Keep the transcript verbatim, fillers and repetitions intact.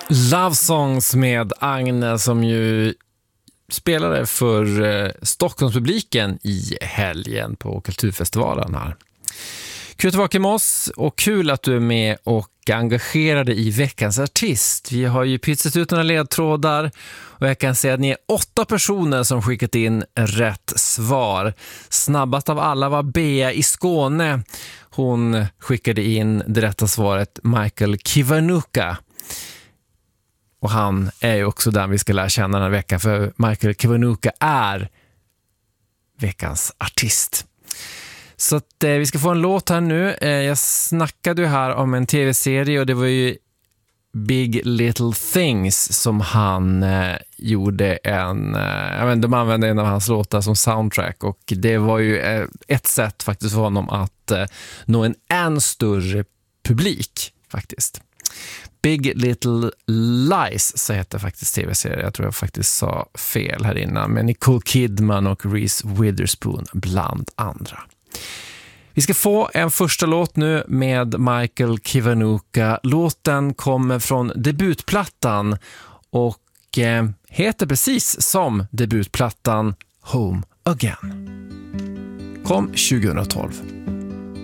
Love Songs med Agne som ju spelade för eh, Stockholmspubliken i helgen på Kulturfestivalen här. Kul att vara med oss och kul att du är med och engagerade i veckans artist. Vi har ju pytsat ut några ledtrådar och jag kan säga att ni är åtta personer som skickat in rätt svar. Snabbast av alla var Bea i Skåne. Hon skickade in det rätta svaret, Michael Kiwanuka. Och han är ju också den vi ska lära känna den här veckan, för Michael Kiwanuka är veckans artist. Så att eh, vi ska få en låt här nu. Eh, jag snackade ju här om en tv-serie och det var ju Big Little Things som han eh, gjorde en... Eh, jag vet, de använde en av hans låtar som soundtrack och det var ju eh, ett sätt faktiskt för honom att eh, nå en än större publik faktiskt. Big Little Lies så heter faktiskt tv-serien. Jag tror jag faktiskt sa fel här innan. Men Nicole Kidman och Reese Witherspoon bland andra. Vi ska få en första låt nu med Michael Kiwanuka. Låten kommer från debutplattan och eh, heter precis som debutplattan Home Again. Kom tjugohundratolv.